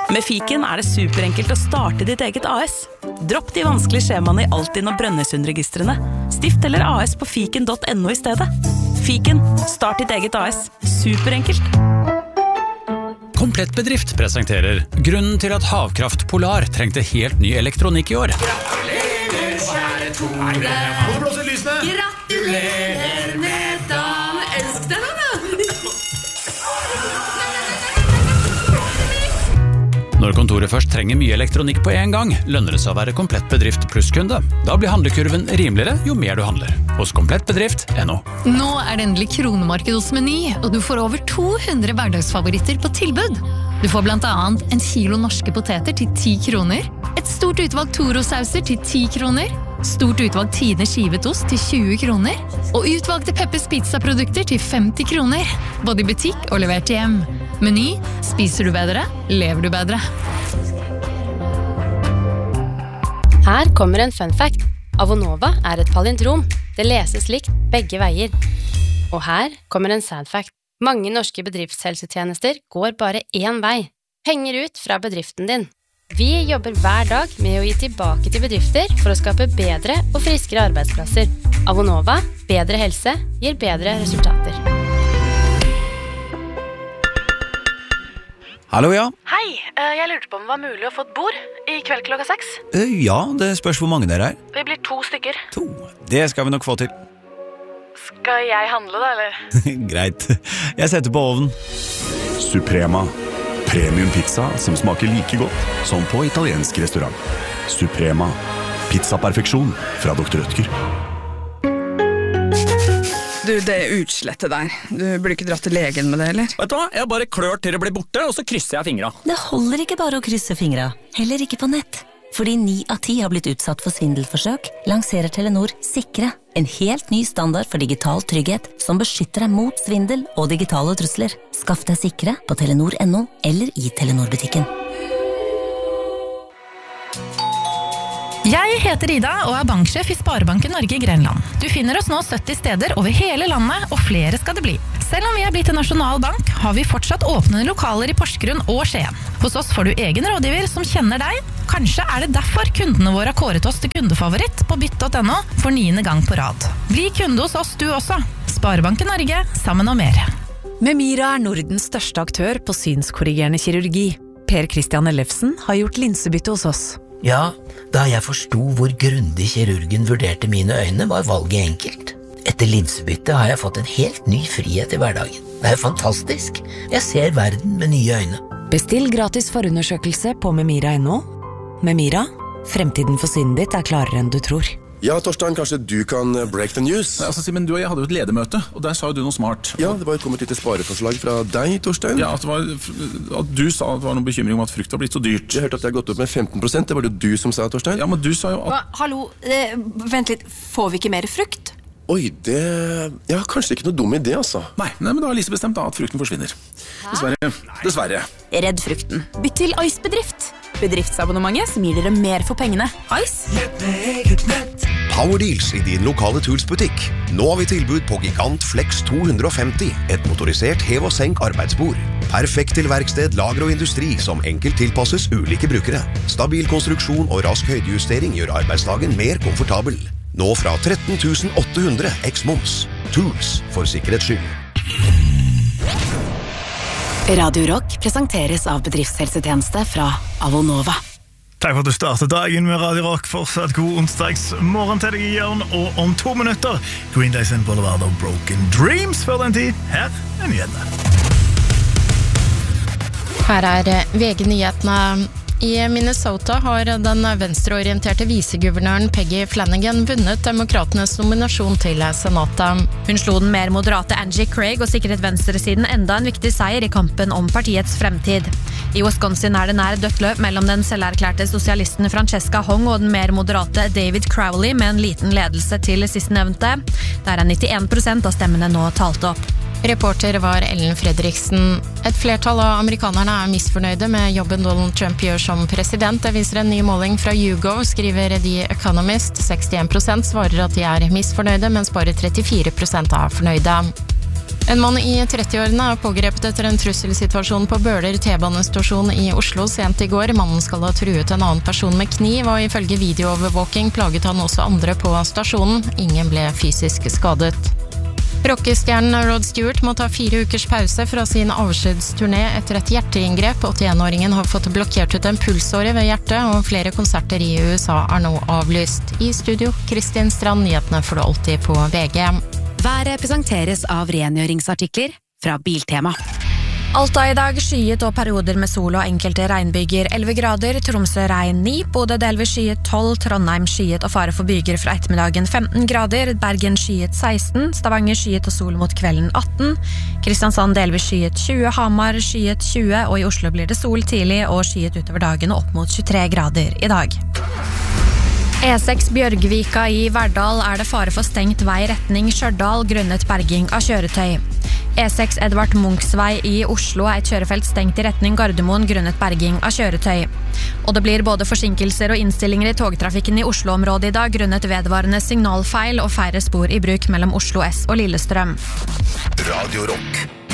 Med Fiken det superenkelt å starte ditt eget AS. Dropp de vanskelige skjemaene I Altinn og Brønnøysundregistrene. Stift eller AS på fiken.no I stedet. Fiken, start ditt eget AS. Superenkelt. Komplett Bedrift presenterer grunnen til at Havkraft Polar trengte helt ny elektronikk I år. Gratulerer, kjære Tore. Hvorfor blåser lysene? Gratulerer med dagen. Elsk deg nå, da. Når kontoret først trenger mye elektronikk på en gang, lønner det seg å være Komplett Bedrift plusskunde. Da blir handlekurven rimeligere jo mer du handler. Hos komplettbedrift.no. Nå det endelig kronemarked hos Meny, og du får over 200 hverdagsfavoritter på tilbud. Du får blant annet en kilo norske poteter til 10 kroner, et stort utvalg Toro-sauser til 10 kroner, stort utvalg Tine skivet ost til 20 kroner, og utvalgte Peppers Pizza-produkter til 50 kroner, både I butikk og levert hjem. Meny, spiser du bedre, lever du bedre. Her kommer en fun fact. Avonova et palindrom. Det leses likt begge veier. Og her kommer en sad fact. Mange norske bedriftshelsetjenester går bare én vei. Penger ut fra bedriften din. Vi jobber hver dag med å gi tilbake til bedrifter for å skape bedre og friskere arbeidsplasser. Avonova, bedre helse, gir bedre resultater. Hallo, ja. Hei, jeg lurte på om det var mulig å få et bord I kveld klokka 6. Ja, det spørs hvor mange dere Vi blir 2 stykker. 2. Det skal vi nok få til. Skal jeg handle da, eller? Greit. Jeg setter på ovnen. Suprema. Premium pizza som smaker like godt som på italiensk restaurant. Suprema. Pizza-perfeksjon fra Dr. Rødtger. Du, det utslettet der. Du burde ikke dratt til legen med det, eller? Vet du hva? Jeg bare klør til det blir borte, og så krysser jeg fingra. Det holder ikke bare å krysse fingra. Heller ikke på nett. Fordi 9 av 10 har blitt utsatt for svindelforsøk, lanserer Telenor Sikre. En helt ny standard for digital trygghet som beskytter deg mot svindel og digitale trusler. Skaff deg Sikre på telenor.no eller I Telenor-butikken. Jeg heter Ida og banksjef I Sparebanken Norge I Grenland. Du finner oss nå 70 steder over hele landet, og flere skal det bli. Selv om vi blitt en nasjonal bank, har vi fortsatt åpne lokaler I Porsgrunn og Skien. Hos oss får du egen rådgiver som kjenner deg. Kanskje det derfor kundene våre har kåret oss til kundefavoritt på bytt.no for 9. gang på rad. Bli kunde hos oss du også. Sparebanken Norge, sammen om mer. Memira Nordens største aktør på synskorrigerende kirurgi. Per Christian Ellefsen har gjort linsebytte hos oss. Ja, da jeg forstod hvor grundig kirurgen vurderte mine øyne, var valget enkelt. Etter linsebytte har jeg fått en helt ny frihet I hverdagen. Det jo fantastisk. Jeg ser verden med nye øyne. Bestill gratis forundersøkelse på memira.no. Memira, fremtiden for synet ditt klarere enn du tror. Ja, Torstein, kanskje du kan break the news? Altså, Simen, du og jeg hadde jo et ledermøte, og der sa jo du noe smart. Ja, det var jo kommet litt spareforslag fra deg, Torstein. Ja, at du sa at det var noen bekymring om at frukt var blitt så dyrt. Jeg hørte at det har gått opp med 15%, det var det du som sa, Torstein. Ja, men du sa jo at... Hallo, vent litt, får vi ikke mer frukt? Oi, det... Ja, kanskje ikke noe dum idé, altså. Nei, men da har Lise bestemt da at frukten forsvinner. Dessverre. Redd frukten. Bytt til Ice Bedrift. Bedriftsabonnementet som gir dere mer for pengene. Ice. Power Deals I din lokale Tools-butikk. Nå har vi tilbud på Gigant Flex 250, et motorisert hev- og senk arbeidsbord. Perfekt til verksted, lager og industri som enkelt tilpasses ulike brukere. Stabil konstruksjon og rask høydejustering gjør arbeidsdagen mer komfortabel. Nå fra 13 800 eks-moms. Tools for sikkerhets skyld. Radio Rock presenteres av bedriftshelsetjeneste fra Avonova. Takk for at du startet dagen med Radio Rock. Fortsatt god onsdags morgen til deg I Jørn. Og om 2 minutter, Green Day sin Boulevard of Broken Dreams. Før den tid, her nyhetene. Her VG-nyhetene. I Minnesota har den venstreorienterte viseguvernøren Peggy Flanagan vunnet demokratenes nominasjon til senatet. Hun slo den mer moderate Angie Craig og sikret venstresiden enda en viktig seier I kampen om partiets fremtid. I Wisconsin det nær dødt løp mellom den selverklærte sosialisten Francesca Hong og den mer moderate David Crowley med en liten ledelse til sistnevnte, der 91% av stemmene nå talt opp. Reporter var Ellen Fredriksen. Et flertall av amerikanerne misfornøyde med jobben Donald Trump gjør som president. Det viser en ny måling fra YouGov, skriver The Economist. 61% svarer at de misfornøyde, mens bare 34% fornøyde. En mann i 30-årene er pågrepet etter en trusselsituasjon på Bøler T-banestasjon i Oslo sent i går. Mannen skal ha truet en annen person med kniv, og ifølge videoovervåking plaget han også andre på stasjonen. Ingen ble fysisk skadet. Rockestjernen Rod Stewart må ta 4 ukers pause fra sin avskjedsturné etter et hjerteinngrep. 81-åringen har fått blokkert ut en pulsåre ved hjertet, og flere konserter i USA er nå avlyst. I studio, Kristin Strand, nyhetene får du alltid på VG. Været presenteres av rengjøringsartikler fra Biltema. Alta i dag skyet og perioder med sol og enkelte regnbyger 11 grader, Tromsø regn 9, Bodø delvis skyet 12, Trondheim skyet og fare for byger fra ettermiddagen 15 grader, Bergen skyet 16, Stavanger skyet og sol mot kvelden 18, Kristiansand delvis skyet 20, Hamar skyet 20, og i Oslo blir det sol tidlig og skyet utover dagen opp mot 23 grader i dag. E6 Bjørgvika i Verdal er det fare for stengt vei retning Stjørdal grunnet berging av kjøretøy. E6 Edvard Munchs vei i Oslo er et kjørefelt stengt i retning Gardermoen grunnet berging av kjøretøy. Og det blir både forsinkelser og innstillinger i togtrafikken i Oslo-området i dag grunnet vedvarende signalfeil og færre spor i bruk mellom Oslo S og Lillestrøm. Radio Rock.